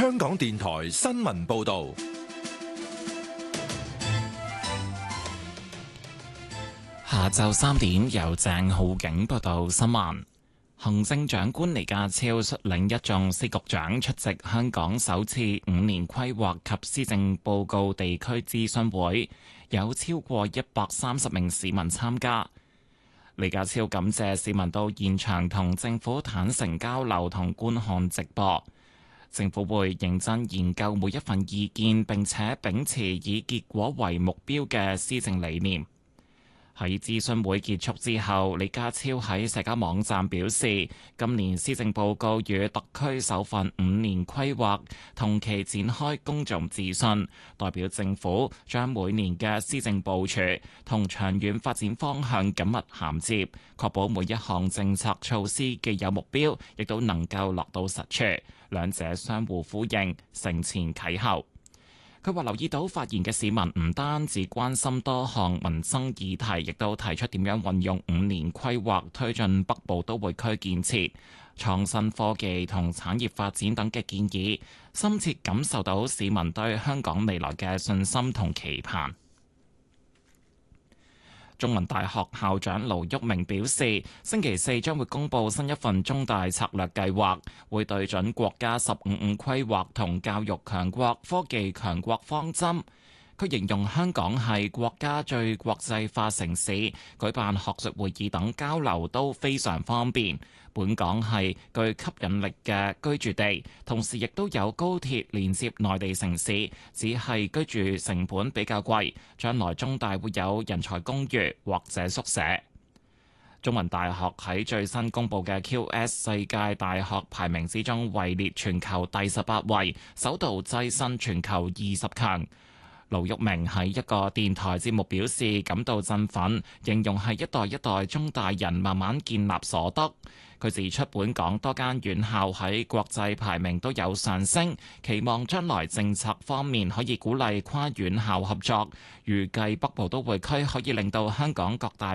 香港電台新聞報道。 下晝3點，由鄭浩景報道新聞。行政長官李家超率領一眾司局長出席香港首次5年規劃及施政報告地區諮詢會，有超過130名市民參加。李家超感謝市民到現場同政府坦誠交流同觀看直播，政府會認真研究每一份意見，並且秉持以結果為目標嘅施政理念。喺諮詢會結束之後，李家超喺社交網站表示，今年施政報告與特區首份5年規劃同期展開公眾諮詢，代表政府將每年嘅施政部署同長遠發展方向緊密銜接，確保每一項政策措施既有目標，亦都能夠落到實處，兩者相互呼應，承前啟後。佢話留意到發言嘅市民唔單止關心多項民生議題，亦都提出點樣運用5年規劃推進北部都會區建設、創新科技同產業發展等嘅建議，深切感受到市民對香港未來嘅信心同期盼。中文大學校長盧煜明表示，星期4將會公布新一份中大策略計劃，會對準國家15+5規劃同教育強國、科技強國方針。佢形容香港係國家最國際化城市，舉辦學術會議等交流都非常方便。本港係具吸引力嘅居住地，同時亦都有高鐵連接內地城市，只係居住成本比較貴。將來中大會有人才公寓或者宿舍。中文大學喺最新公布嘅 QS 世界大學排名之中位列全球第18位，首度躋身全球20強。盧煜明喺一個電台節目表示感到振奮，形容係一代一代中大人慢慢建立所得。佢指出，本港多間院校喺國際排名都有上升，期望將來政策方面可以鼓勵跨院校合作。預計北部都會區可以令到香港各大